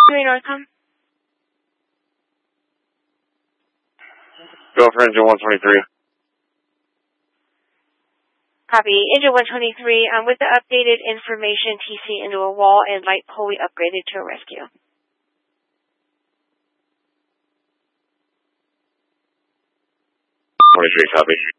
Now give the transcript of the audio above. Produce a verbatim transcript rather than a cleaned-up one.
three Northcom. Go for engine one twenty-three. Copy. Engine one twenty-three, um, with the updated information, T C into a wall and light pole, we upgraded to a rescue. twenty-three, copy.